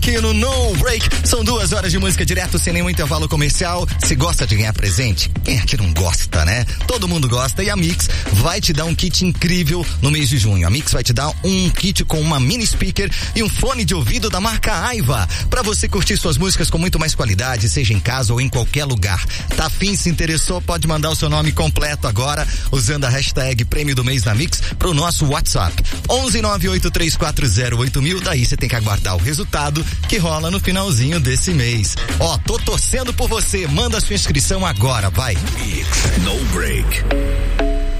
aqui no No Break. São 2 horas de música direto, sem nenhum intervalo comercial. Se gosta de ganhar presente, quem é que não gosta, né? Todo mundo gosta, e a Mix vai te dar um kit incrível no mês de junho. A Mix vai te dar um kit com uma mini speaker e um fone de ouvido da marca Aiva, pra você curtir suas músicas com muito mais qualidade, seja em casa ou em qualquer lugar. Tá afim, se interessou, pode mandar o seu nome completo agora, usando a hashtag Prêmio do Mês da Mix pro nosso WhatsApp 11983408000. Daí você tem que aguardar o resultado que rola no finalzinho desse mês. Ó, tô torcendo por você, manda sua inscrição agora, vai. No Break.